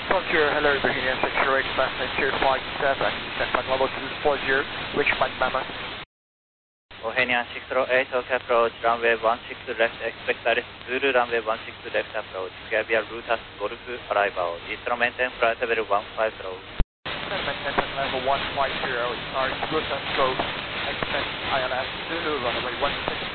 Frontier, hello, Bohemian 608, passenger 57, descent flight level 240, reach flight Mama. Bohemian 608, OK approach, runway 16 left, expect Alice Zulu, runway 16 left approach, Gavia Rutas, Golf, arrival, Eastern maintain flight level 150. Maintain flight level 150, start Rutas, go, expect ILS Zulu, runway 16